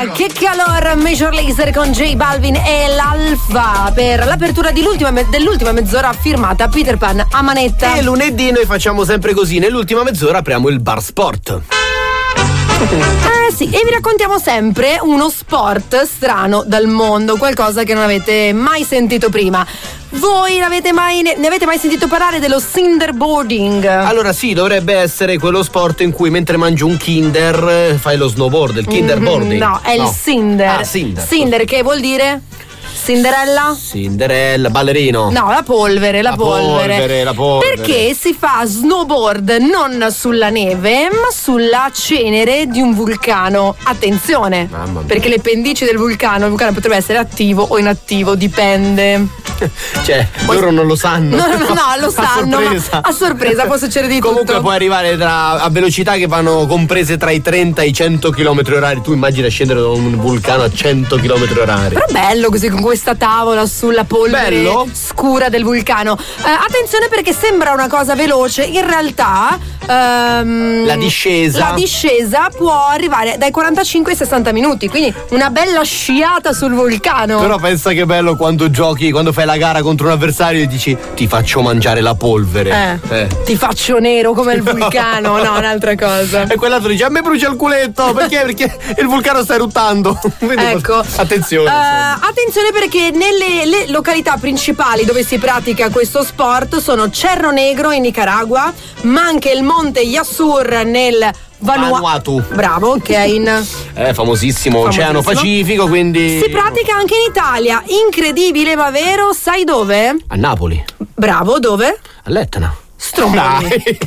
Che calor, Major Lazer con J Balvin e l'Alfa per l'apertura dell'ultima mezz'ora firmata Peter Pan a manetta. E lunedì noi facciamo sempre così, nell'ultima mezz'ora apriamo il bar sport. Sì, e vi raccontiamo sempre uno sport strano dal mondo, qualcosa che non avete mai sentito prima. Voi ne avete mai sentito parlare dello cinderboarding? Allora sì, dovrebbe essere quello sport in cui mentre mangi un Kinder fai lo snowboard, il kinderboarding. No, è il cinder. Ah, cinder. Cinder che vuol dire? Cinderella? Ballerino. No, la polvere. La polvere. Perché si fa snowboard non sulla neve, ma sulla cenere di un vulcano. Attenzione, Mamma mia. perché le pendici del vulcano, il vulcano potrebbe essere attivo o inattivo, dipende. Cioè, loro non lo sanno. No, lo sanno, ma a sorpresa può succedere di Comunque tutto. puoi arrivare a velocità che vanno comprese tra i 30 e i 100 km orari. Tu immagina scendere da un vulcano a 100 km orari. Però bello così con questa tavola sulla polvere Bello. scura del vulcano. Attenzione perché sembra una cosa veloce, in realtà La discesa può arrivare dai 45 ai 60 minuti, quindi una bella sciata sul vulcano. Però pensa che bello quando giochi, quando fai la gara contro un avversario e dici ti faccio mangiare la polvere. Ti faccio nero come il vulcano. No, un'altra cosa. E quell'altro dice a me brucia il culetto. Perché il vulcano sta eruttando. Quindi Ecco. attenzione. Attenzione perché le località principali dove si pratica questo sport sono Cerro Negro in Nicaragua, ma anche il monte Yassur nel Vanuatu. Bravo, ok. Famosissimo, Oceano Pacifico, quindi Si pratica anche in Italia. Incredibile ma vero, sai dove? a Napoli, Bravo, dove? all'Etna. Stromboli.